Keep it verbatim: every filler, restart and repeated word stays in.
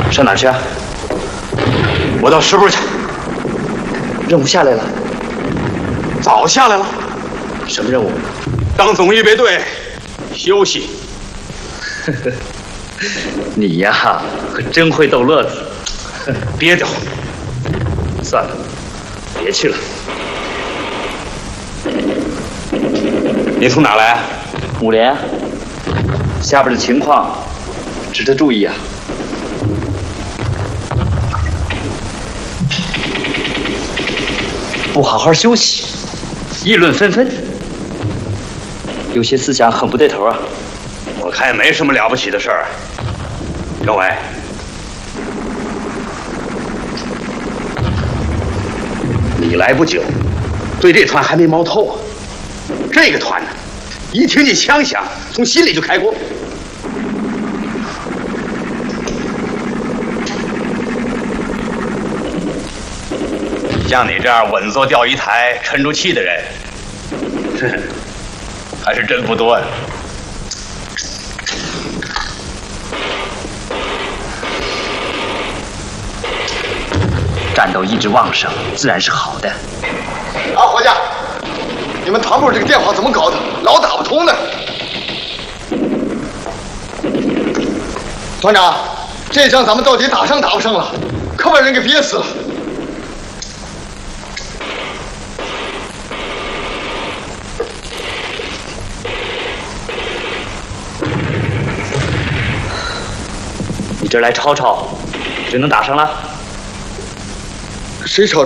上哪儿去啊？ 我到师部去。 任务下来了？ 早下来了。 什么任务？ 当总预备队，休息。 你呀，可真会逗乐子。 憋得慌。 算了，别去了。 你从哪来啊？ 五连。下边的情况值得注意啊。不好好休息，议论纷纷，有些思想很不对头啊。 我看也没什么了不起的事儿。政委，你来不久，对这团还没摸透啊。这个团呢，一听见枪响，从心里就开锅。像你这样稳坐钓鱼台、沉住气的人，哼，还是真不多呀。 战斗意志旺盛，自然是好的。 啊，伙计，你们团部这个电话怎么搞的，老打不通呢？团长，这仗咱们到底打胜打不胜了？可把人给憋死了。 你这儿来吵吵，就能打上了？ 谁吵吵？